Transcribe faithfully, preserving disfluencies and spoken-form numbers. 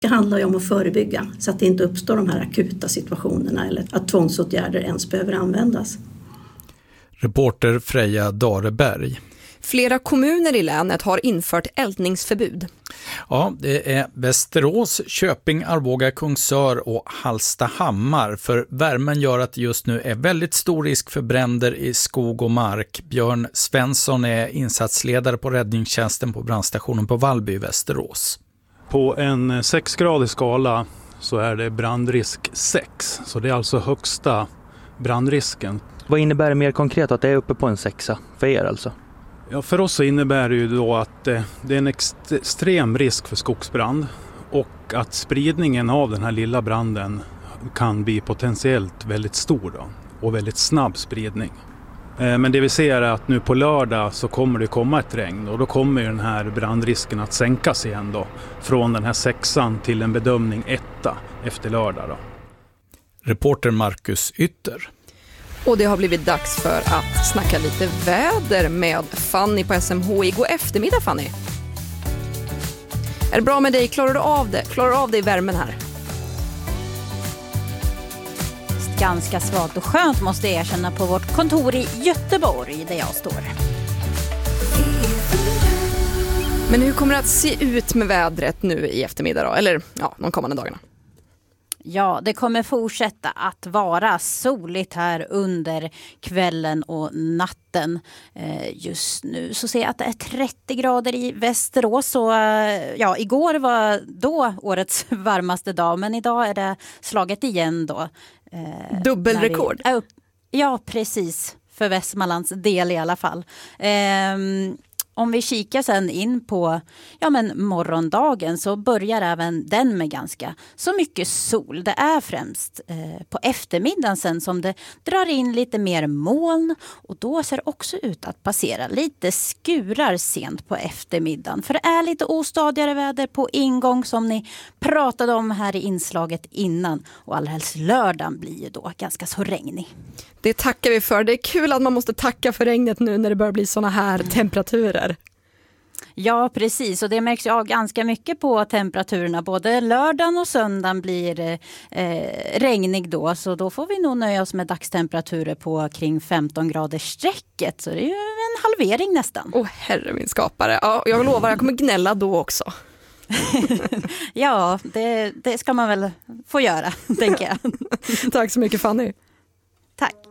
Det handlar ju om att förebygga så att det inte uppstår de här akuta situationerna eller att tvångsåtgärder ens behöver användas. Reporter Freja Dareberg. Flera kommuner i länet har infört eldningsförbud. Ja, det är Västerås, Köping, Arboga, Kungsör och Hallstahammar. För värmen gör att det just nu är väldigt stor risk för bränder i skog och mark. Björn Svensson är insatsledare på räddningstjänsten på brandstationen på Vallby i Västerås. På en sexgradig skala så är det brandrisk sex, så det är alltså högsta brandrisken. Vad innebär det mer konkret att det är uppe på en sexa för er alltså? Ja, för oss så innebär det ju då att det är en extrem risk för skogsbrand och att spridningen av den här lilla branden kan bli potentiellt väldigt stor då, och väldigt snabb spridning. Men det vi ser är att nu på lördag så kommer det komma ett regn och då kommer den här brandrisken att sänkas igen då, från den här sexan till en bedömning etta efter lördag då. Reporter Marcus Ytter. Och det har blivit dags för att snacka lite väder med Fanny på S M H I. God eftermiddag, Fanny. Är det bra med dig? Klarar du av det? Klarar du av det i värmen här? Ganska svagt och skönt måste jag erkänna på vårt kontor i Göteborg där jag står. Men hur kommer det att se ut med vädret nu i eftermiddag då? Eller ja, de kommande dagarna? Ja, det kommer fortsätta att vara soligt här under kvällen och natten. Just nu så ser jag att det är trettio grader i Västerås. Så, ja, igår var då årets varmaste dag, men idag är det slaget igen då. Dubbelrekord? Vi, ja, precis. För Västmanlands del i alla fall. Ehm... Om vi kikar sen in på ja, men morgondagen så börjar även den med ganska så mycket sol. Det är främst eh, på eftermiddagen sen som det drar in lite mer moln och då ser det också ut att passera lite skurar sent på eftermiddagen. För det är lite ostadigare väder på ingång som ni pratade om här i inslaget innan och allra helst lördagen blir ju då ganska så regnig. Det tackar vi för. Det är kul att man måste tacka för regnet nu när det börjar bli såna här temperaturer. Ja, precis. Och det märks ju ganska mycket på temperaturerna. Både lördagen och söndagen blir eh, regnig då. Så då får vi nog nöja oss med dagstemperaturer på kring femton graders strecket. Så det är ju en halvering nästan. Åh, herre min skapare. Ja, jag lovar, jag kommer gnälla då också. Ja, det, det ska man väl få göra, tänker jag. Tack så mycket, Fanny. Tack.